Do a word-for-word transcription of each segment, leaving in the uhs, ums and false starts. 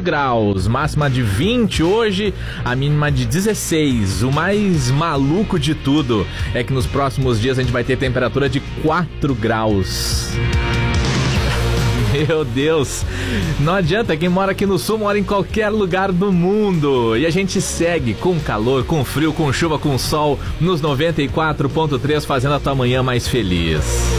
graus, máxima de vinte hoje, a mínima de dezesseis. O mais maluco de tudo é que nos próximos dias a gente vai ter temperatura de quatro graus. Meu Deus, não adianta, quem mora aqui no sul mora em qualquer lugar do mundo. E a gente segue com calor, com frio, com chuva, com sol, nos noventa e quatro ponto três, fazendo a tua manhã mais feliz.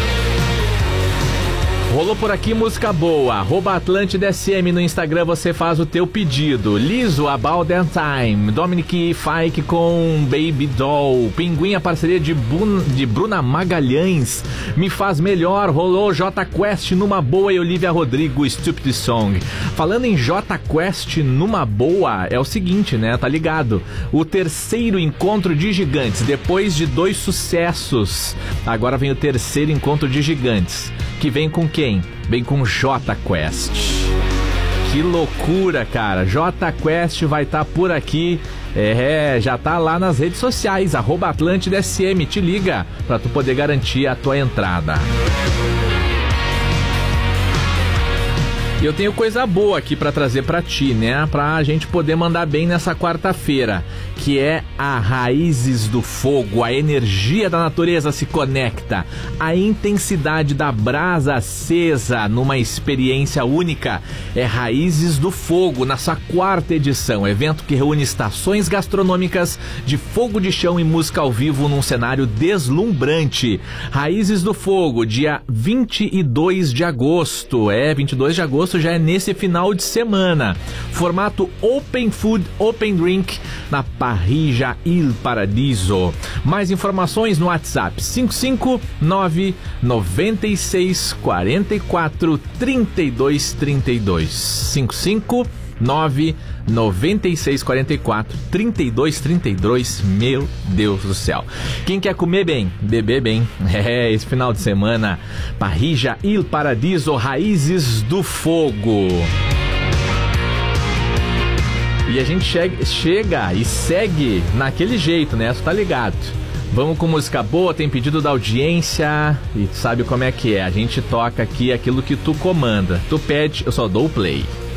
Rolou por aqui música boa, arroba Atlântida S M no Instagram, você faz o teu pedido. Liso, About That Time, Dominic Fike com Baby Doll, Pinguim, a parceria de, Bun, de Bruna Magalhães, Me Faz Melhor, rolou J Quest, Numa Boa, e Olivia Rodrigo, Stupid Song. Falando em J Quest, Numa Boa, é o seguinte, né, tá ligado? O terceiro encontro de gigantes, depois de dois sucessos, agora vem o terceiro encontro de gigantes, que vem com quem? Vem com J Quest. Que loucura, cara. J Quest vai estar tá por aqui. É, já tá lá nas redes sociais, arroba Atlântida S M. Te liga pra tu poder garantir a tua entrada. E eu tenho coisa boa aqui pra trazer pra ti, né? Pra gente poder mandar bem nessa quarta-feira, que é a Raízes do Fogo. A energia da natureza se conecta, a intensidade da brasa acesa numa experiência única. É Raízes do Fogo, na sua quarta edição, evento que reúne estações gastronômicas de fogo de chão e música ao vivo num cenário deslumbrante. Raízes do Fogo, dia vinte e dois de agosto. É, vinte e dois de agosto já é nesse final de semana. Formato Open Food, Open Drink na Parrilla Il Paradiso. Mais informações no WhatsApp cinco cinco nove nove seis quatro quatro três dois três dois. cinco cinco nove nove seis quatro quatro três dois três dois. Meu Deus do céu. Quem quer comer bem, beber bem, é, esse final de semana, Parrilla Il Paradiso, Raízes do Fogo. E a gente chega, chega e segue naquele jeito, né? Tu tá ligado? Vamos com música boa, tem pedido da audiência e tu sabe como é que é. A gente toca aqui aquilo que tu comanda. Tu pede, eu só dou o play.